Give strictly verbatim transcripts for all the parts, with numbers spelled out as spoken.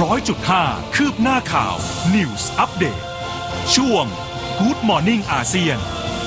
ร้อยจุดห้าคืบหน้าข่าว News Update ช่วง Good Morning อาเซียน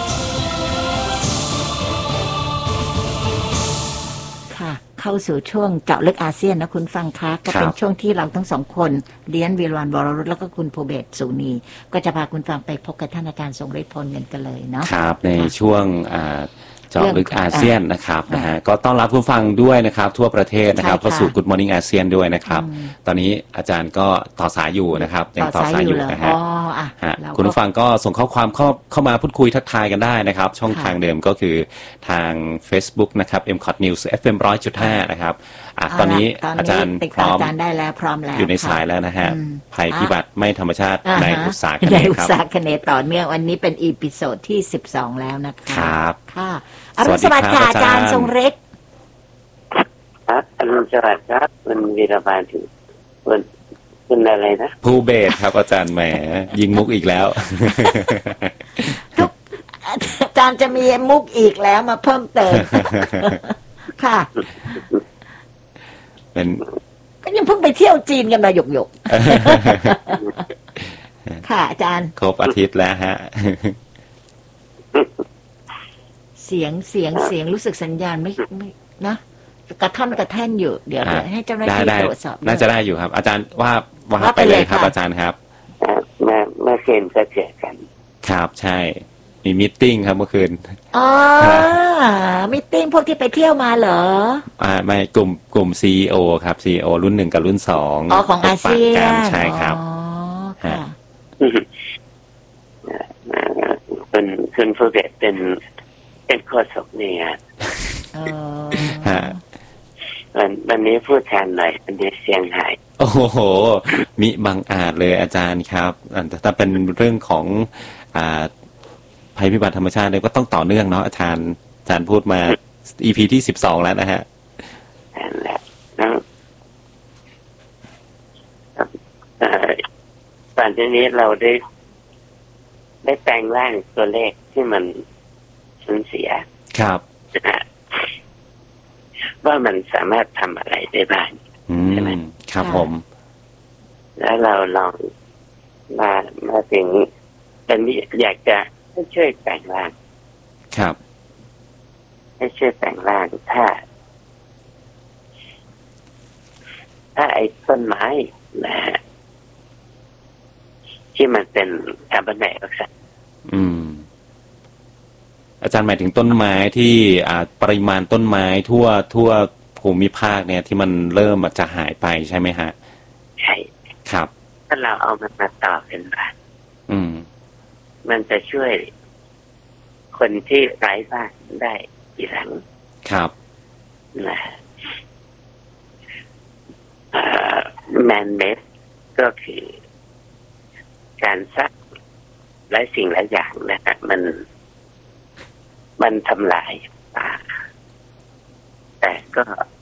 เข้าสู่ช่วงเจาะลึกอาเซียนนะคุณฟังคะก็เป็นช่วงที่เราทั้งสองคนเลี้ยนวีรวันวรรุตแล้วก็คุณภูเบศรสูนีก็จะพาคุณฟังไปพบกับท่านอาจารย์ทรงฤทธิ์พลเงินกันเลยเนาะครับในช่วงเจาะลึกอาเซียนนะครับนะฮะก็ต้อนรับผู้ฟังด้วยนะครับทั่วประเทศนะครับเข้าสู่ Good Morning อาเซียนด้วยนะครับตอนนี้อาจารย์ก็ต่อสายอยู่นะครับยังต่อสายอยู่นะฮะคุณผู้ฟังก็ส่งข้อความเข้าเข้ามาพูดคุยทักทายกันได้นะครับช่องทางเดิมก็คือทาง Facebook นะครับ เอ็ม คอท News เอฟ เอ็ม หนึ่งร้อยจุดห้า นะครับตอนนี้อาจารย์พร้อมได้แล้วพร้อมแล้วอยู่ในสายแล้วนะฮะภัยพิบัติไม่ธรรมชาติในอุตสาหกรรมในอุตสาหกรรมต่อเนื่องวันนี้เป็นอีพิโซดที่สิบสองแล้วนะคะครับค่ะอรุณสวัสดิ์ค่ะอาจารย์ทรงฤทธิ์ครับอรุณสวัสดิ์ครับคุณวีรบาลถึงคุณคุณอะไรนะภูเบศรครับอาจารย์แหมยิงมุกอีกแล้วทุกอาจารย์จะมีมุกอีกแล้วมาเพิ่มเติมค่ะเป็นก็ยังเพิ่งไปเที่ยวจีนกันมาหยกๆค่ะอาจารย์ครบอาทิตย์แล้วฮะเสียงเสียงเสียงรู้สึกสัญญาณไม่ไม่นะกระท่อนกระแท่นอยู่เดี๋ยวให้เจ้าหน้าที่ตรวจสอบน่าจะได้อยู่ครับอาจารย์ว่าว่าไปเลยครับอาจารย์ครับเมื่อเมื่อคืนก็เจอกันครับใช่มีมีตติ้งครับเมื่อคืนอ๋อมีตติ้งพวกที่ไปเที่ยวมาเหรออ่าไม่กลุ่มกลุ่ม ซี อี โอ ครับ ซี อี โอ รุ่นหนึ่งกับรุ่นสองอ๋อของอาเซียนใช่ครับอ๋อค่ะคุณคุณภูเบศรเป็นเป็นโฆษกเนี่ยฮะวันวันนี้พูดแทนหน่อยวันนี้เสียงหายโอ้โหมิบังอาจเลยอาจารย์ครับถ้าเป็นเรื่องของอ่าภัยพิบัติธรรมชาติเนี่ยก็ต้องต่อเนื่องเนาะอาจารย์อาจารย์พูดมา อี พี ที่สิบสองแล้วนะฮะนั่นแหละแล้วตอนนี้เราได้ได้แปลงร่างตัวเลขที่มันสูญเสียครับว่ามันสามารถทำอะไรได้บ้างใช่ไหมครับผมแล้วเราลองมามาถึงตอนนี้อยากจะให้ช่วยแปลงร่างครับให้ช่วยแปลงร่างถ้าถ้าไอ้ต้นไม้นะฮะที่มันเป็นคาร์บอนไดออกไซด์อืมอาจารย์หมายถึงต้นไม้ที่อ่าปริมาณต้นไม้ทั่วทั่วภูมิภาคเนี่ยที่มันเริ่มจะหายไปใช่ไหมฮะใช่ครับถ้าเราเอามันมาต่อเป็นบ้านอืมมันจะช่วยคนที่ไร้บ้านได้ทีหลังครับนะแมนเมดก็คือการสร้างหลายสิ่งหลายอย่างนะครับมันมันทำลายป่าแต่ก็